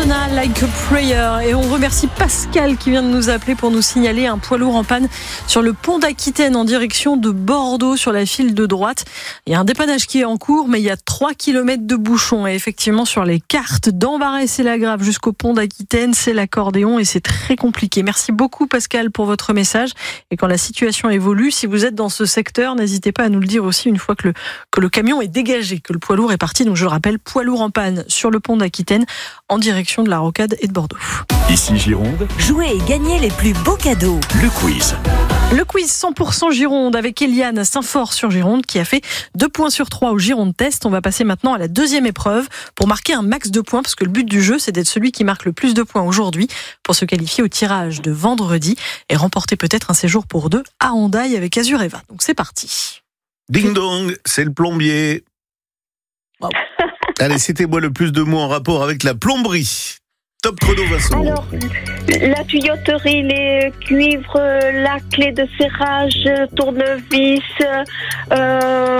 Madonna, Like a Prayer. Et on remercie Pascal qui vient de nous appeler pour nous signaler un poids lourd en panne sur le pont d'Aquitaine en direction de Bordeaux sur la file de droite. Il y a un dépannage qui est en cours, mais il y a 3 km de bouchons. Et effectivement, sur les cartes d'Embarré-c'est-la-Grave jusqu'au pont d'Aquitaine, c'est l'accordéon et c'est très compliqué. Merci beaucoup Pascal pour votre message. Et quand la situation évolue, si vous êtes dans ce secteur, n'hésitez pas à nous le dire aussi une fois que le camion est dégagé, que le poids lourd est parti. Donc je le rappelle, poids lourd en panne sur le pont d'Aquitaine en direction de la Rocade et de Bordeaux. Ici Gironde, Jouez et gagnez les plus beaux cadeaux. le quiz. Le quiz 100% Gironde avec Eliane à Saint-Fort-sur-Gironde qui a fait 2 points sur 3 au Gironde Test. On va passer maintenant à la deuxième épreuve pour marquer un max de points parce que le but du jeu c'est d'être celui qui marque le plus de points aujourd'hui pour se qualifier au tirage de vendredi et remporter peut-être un séjour pour 2 à Hendaye avec Azureva. Donc c'est parti. Ding dong, c'est le plombier. Wow. Allez, citez-moi le plus de mots en rapport avec la plomberie. Top chrono, Vincent. Alors, la tuyauterie, les cuivres, la clé de serrage, tournevis,